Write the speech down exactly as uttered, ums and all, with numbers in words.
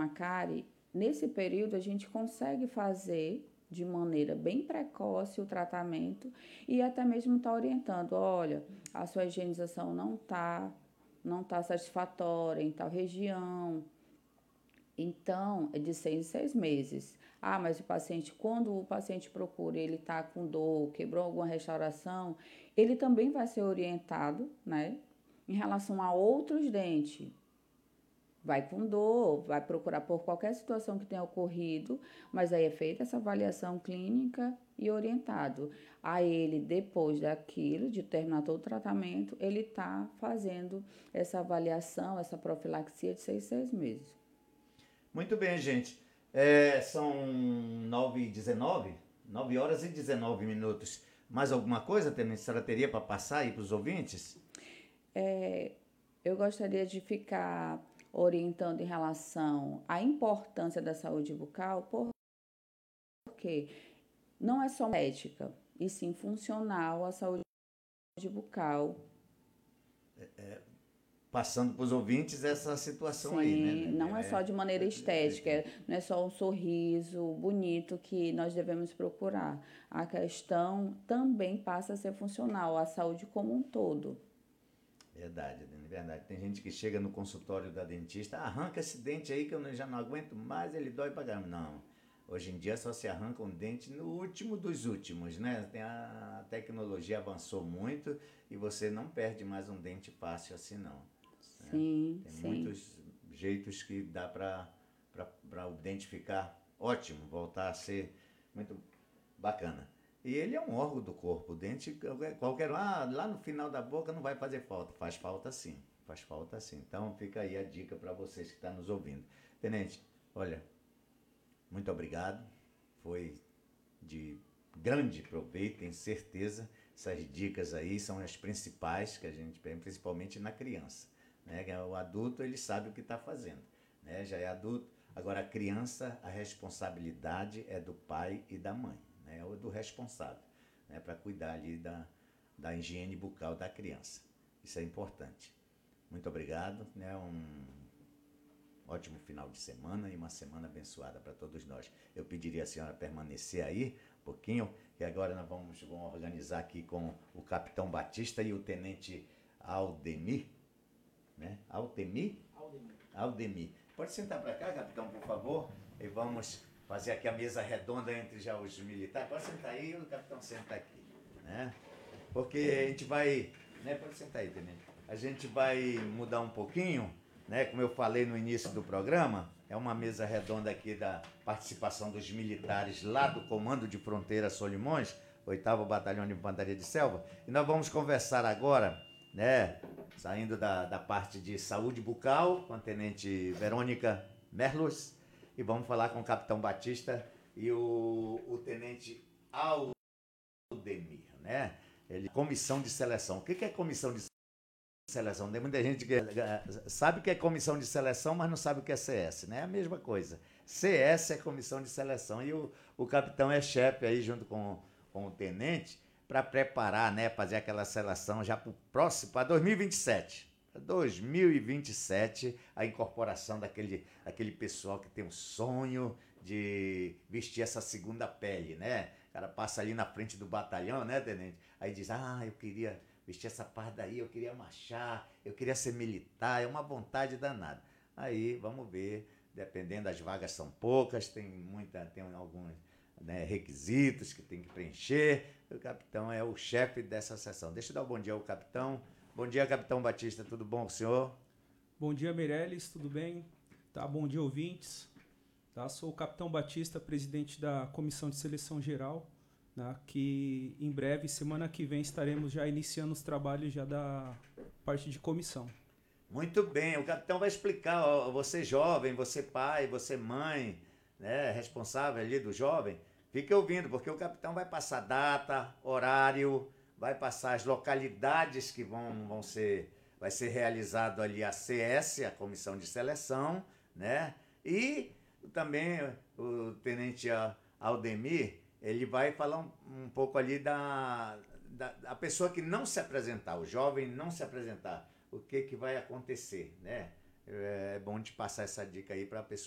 uma cárie, nesse período a gente consegue fazer de maneira bem precoce o tratamento e até mesmo estar orientando, olha, a sua higienização não está não tá satisfatória em tal região. Então, é de seis em seis meses. Ah, mas o paciente, quando o paciente procura, ele está com dor, quebrou alguma restauração, ele também vai ser orientado, né, em relação a outros dentes. Vai com dor, vai procurar por qualquer situação que tenha ocorrido, mas aí é feita essa avaliação clínica e orientado. A ele, depois daquilo, de terminar todo o tratamento, ele está fazendo essa avaliação, essa profilaxia de seis, seis meses. Muito bem, gente. É, são nove e dezenove, nove horas e dezenove minutos. Mais alguma coisa, Tenente, a senhora teria para passar aí para os ouvintes? É, eu gostaria de ficar orientando em relação à importância da saúde bucal, porque não é só estética, e sim funcional a saúde bucal. Passando para os ouvintes essa situação aí, né? Sim, não é só de maneira estética, é- não é só um sorriso bonito que nós devemos procurar. A questão também passa a ser funcional, a saúde como um todo. Verdade, Adeline, verdade. Tem gente que chega no consultório da dentista, arranca esse dente aí que eu já não aguento mais, ele dói pra caramba. Não, hoje em dia só se arranca um dente no último dos últimos, né? Tem a tecnologia avançou muito e você não perde mais um dente fácil assim não, né? Sim, Tem sim. muitos jeitos que dá pra, pra, pra o dente ficar ótimo, voltar a ser muito bacana. E ele é um órgão do corpo. O dente, qualquer lá, lá no final da boca não vai fazer falta. Faz falta sim. Faz falta sim. Então fica aí a dica para vocês que estão nos ouvindo. Tenente, olha, muito obrigado. Foi de grande proveito, tenho certeza. Essas dicas aí são as principais que a gente tem, principalmente na criança, né? O adulto, ele sabe o que está fazendo, né? Já é adulto. Agora, a criança, a responsabilidade é do pai e da mãe, né? Ou do responsável, né? Para cuidar ali da, da higiene bucal da criança. Isso é importante. Muito obrigado, né? Um ótimo final de semana e uma semana abençoada para todos nós. Eu pediria a senhora permanecer aí um pouquinho, e agora nós vamos, vamos organizar aqui com o Capitão Batista e o Tenente Aldemir, né? Aldemir? Aldemir. Aldemir. Pode sentar para cá, capitão, por favor, e vamos fazer aqui a mesa redonda entre já os militares. Pode sentar aí e o capitão senta aqui, né? Porque a gente vai, né? Pode sentar aí, Tenente. A gente vai mudar um pouquinho, né? Como eu falei no início do programa, é uma mesa redonda aqui da participação dos militares lá do Comando de Fronteira Solimões, oitavo Batalhão de Infantaria de Selva, e nós vamos conversar agora, né? Saindo da, da parte de saúde bucal, com a Tenente Verônica Merlos, e vamos falar com o Capitão Batista e o, o Tenente Aldemir, né? Ele, comissão de seleção. O que é comissão de seleção? Tem muita gente que sabe o que é comissão de seleção, mas não sabe o que é C S, né? É a mesma coisa. C S é comissão de seleção e o, o capitão é chefe aí junto com, com o tenente para preparar, né? Fazer aquela seleção já para o próximo, para dois mil e vinte e sete. dois mil e vinte e sete, a incorporação daquele, daquele pessoal que tem um sonho de vestir essa segunda pele, né? O cara passa ali na frente do batalhão, né, tenente? Aí diz, ah, eu queria vestir essa parte daí, eu queria marchar, eu queria ser militar, é uma vontade danada. Aí, vamos ver, dependendo das vagas são poucas, tem muita, tem alguns, né, requisitos que tem que preencher. O capitão é o chefe dessa sessão. Deixa eu dar um bom dia ao capitão. Bom dia, capitão Batista, tudo bom com o senhor? Bom dia, Meirelles, tudo bem? Tá, bom dia, ouvintes. Tá, sou o capitão Batista, presidente da Comissão de Seleção Geral, né, que em breve, semana que vem, estaremos já iniciando os trabalhos já da parte de comissão. Muito bem, o capitão vai explicar, ó, você jovem, você pai, você mãe, né, responsável ali do jovem, fique ouvindo, porque o capitão vai passar data, horário, vai passar as localidades que vão, vão ser, vai ser realizado ali a C S, a Comissão de Seleção, né, e também o tenente Aldemir, ele vai falar um, um pouco ali da, da, da pessoa que não se apresentar, o jovem não se apresentar, o que, que vai acontecer, né? É bom te passar essa dica aí para a pessoa